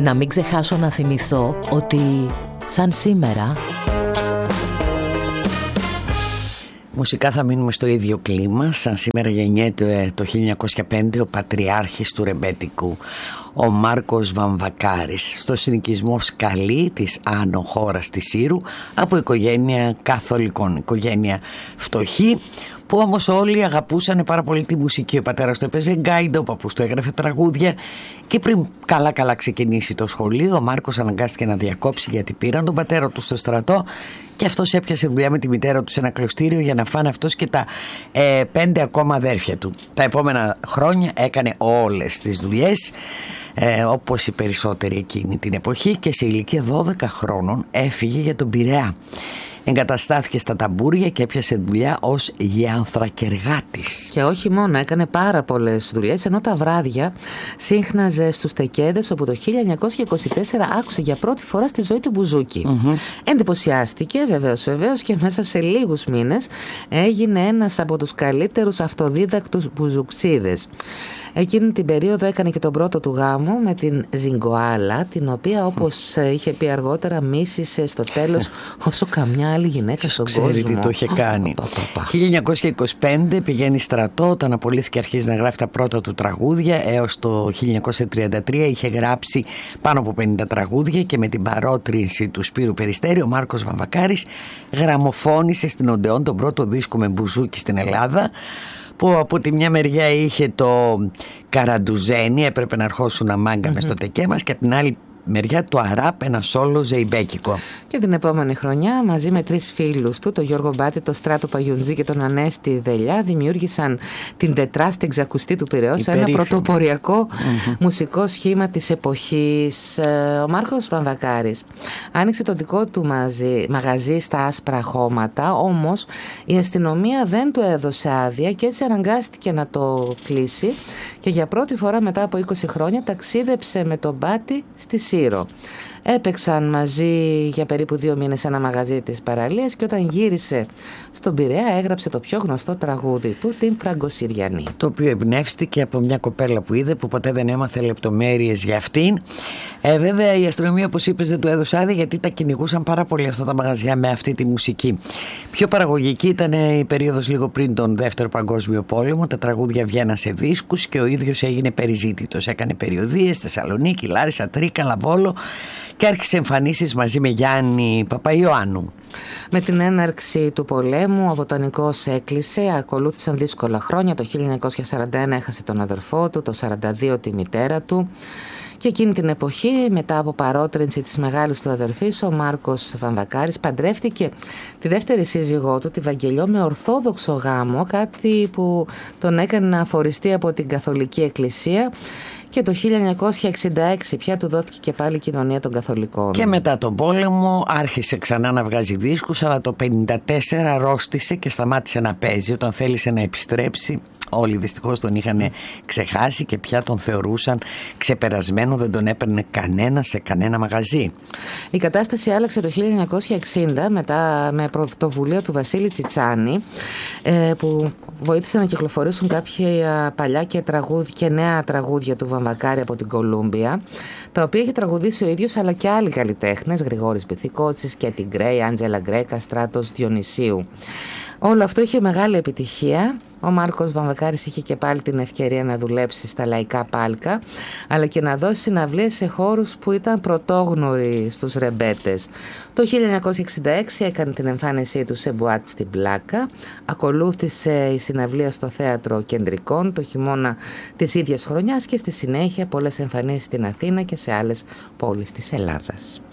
Να μην ξεχάσω να θυμηθώ ότι σαν σήμερα... Μουσικά θα μείνουμε στο ίδιο κλίμα. Σαν σήμερα γεννιέται το 1905 ο πατριάρχης του ρεμπέτικου, ο Μάρκος Βαμβακάρης, στο συνοικισμό Σκαλή της Άνω χώρας της Ήρου, από οικογένεια καθολικών, οικογένεια φτωχή, που όμως όλοι αγαπούσαν πάρα πολύ τη μουσική. Ο πατέρας του έπαιζε γκάιντο, ο παππούς του έγραφε τραγούδια, και πριν καλά ξεκινήσει το σχολείο, ο Μάρκος αναγκάστηκε να διακόψει γιατί πήραν τον πατέρα του στο στρατό και αυτός έπιασε δουλειά με τη μητέρα του σε ένα κλωστήριο για να φάνε αυτός και τα 5 ακόμα αδέρφια του. Τα επόμενα χρόνια έκανε όλες τις δουλειές, όπως οι περισσότεροι εκείνη την εποχή, και σε ηλικία 12 χρόνων έφυγε για τον Πειραιά. Εγκαταστάθηκε στα ταμπούρια και έπιασε δουλειά ως γεανθρακεργάτης. Και όχι μόνο, έκανε πάρα πολλές δουλειές, ενώ τα βράδια σύχναζε στους τεκέδες, όπου το 1924 άκουσε για πρώτη φορά στη ζωή του μπουζούκι. Εντυπωσιάστηκε βεβαίως και μέσα σε λίγους μήνες έγινε ένας από τους καλύτερους αυτοδίδακτους μπουζουξίδες. Εκείνη την περίοδο έκανε και τον πρώτο του γάμο με την Ζιγκοάλα, την οποία, όπως είχε πει αργότερα, μίσησε στο τέλος όσο καμιά άλλη γυναίκα στον κόσμο. Ξέρει τι το είχε κάνει. 1925 πηγαίνει στρατό, όταν απολύθηκε αρχίζει να γράφει τα πρώτα του τραγούδια. Έως το 1933 είχε γράψει πάνω από 50 τραγούδια, και με την παρότρινση του Σπύρου Περιστέρη ο Μάρκος Βαμβακάρης γραμμοφώνησε στην Οντεόν τον πρώτο δίσκο με μπουζούκι στην Ελλάδα, που από τη μια μεριά είχε το Καραντουζένι, έπρεπε να αρχώσουν μάγκα μες στο τεκέ μας, και από την άλλη μεριά το Αράπ, ένα σόλο ζεϊμπέκικο. Και την επόμενη χρονιά, μαζί με 3 φίλους του, τον Γιώργο Μπάτη, τον Στράτο Παγιουντζή και τον Ανέστη Δελιά, δημιούργησαν την Τετράστη Ξακουστή του Πειραιώς, ένα πρωτοποριακό μουσικό σχήμα της εποχής. Ο Μάρκος Βαμβακάρης άνοιξε το δικό του μαγαζί στα Άσπρα Χώματα, όμως η αστυνομία δεν του έδωσε άδεια και έτσι αναγκάστηκε να το κλείσει, και για πρώτη φορά μετά από 20 χρόνια ταξίδεψε με τον Μπάτη στη Σύρο. Έπαιξαν μαζί για περίπου 2 μήνες σε ένα μαγαζί της παραλίας, και όταν γύρισε στον Πειραιά έγραψε το πιο γνωστό τραγούδι του, την Φραγκοσυριανή, το οποίο εμπνεύστηκε από μια κοπέλα που είδε, που ποτέ δεν έμαθε λεπτομέρειες για αυτήν. Βέβαια η αστυνομία, όπως είπες, δεν του έδωσε άδεια, γιατί τα κυνηγούσαν πάρα πολύ αυτά τα μαγαζιά με αυτή τη μουσική. Πιο παραγωγική ήταν η περίοδος λίγο πριν τον Δεύτερο Παγκόσμιο Πόλεμο. Τα τραγούδια βγαίναν σε δίσκους και ο ίδιος έγινε περιζήτητος. Έκανε περιοδίες Θεσσαλονίκη, Λάρισα, Τρίκαλα, Βόλο, και άρχισε εμφανίσεις μαζί με Γιάννη Παπαϊωάννου. Με την έναρξη του πολέμου ο Βοτανικός έκλεισε, ακολούθησαν δύσκολα χρόνια. Το 1941 έχασε τον αδερφό του, το 1942 τη μητέρα του. Και εκείνη την εποχή, μετά από παρότρινση της μεγάλης του αδερφής, ο Μάρκος Βαμβακάρης παντρεύτηκε τη δεύτερη σύζυγό του, τη Βαγγελιό, με ορθόδοξο γάμο, κάτι που τον έκανε να αφοριστεί από την Καθολική Εκκλησία. Και το 1966 πια του δόθηκε και πάλι η κοινωνία των Καθολικών. Και μετά τον πόλεμο άρχισε ξανά να βγάζει δίσκους, αλλά το 1954 αρρώστησε και σταμάτησε να παίζει. Όταν θέλησε να επιστρέψει, όλοι δυστυχώς τον είχαν ξεχάσει και πια τον θεωρούσαν ξεπερασμένο, δεν τον έπαιρνε κανένα σε κανένα μαγαζί. Η κατάσταση άλλαξε το 1960 μετά με πρωτοβουλία του Βασίλη Τσιτσάνη, που βοήθησε να κυκλοφορήσουν κάποια παλιά και νέα τραγούδια του Βαμβακάρη από την Κολούμπια, τα οποία είχε τραγουδήσει ο ίδιος, αλλά και άλλοι καλλιτέχνες, Γρηγόρης Μπιθικότσης, Κέτι Γκρέι, Άντζελα Γκρέκα, Στράτος Διονυσίου. Όλο αυτό είχε μεγάλη επιτυχία. Ο Μάρκος Βαμβακάρης είχε και πάλι την ευκαιρία να δουλέψει στα λαϊκά πάλκα, αλλά και να δώσει συναυλίες σε χώρους που ήταν πρωτόγνωροι στους ρεμπέτες. Το 1966 έκανε την εμφάνισή του σε μπουάτ στην Πλάκα. Ακολούθησε η συναυλία στο Θέατρο Κεντρικών το χειμώνα της ίδιας χρονιάς, και στη συνέχεια πολλές εμφανίσεις στην Αθήνα και σε άλλες πόλεις της Ελλάδας.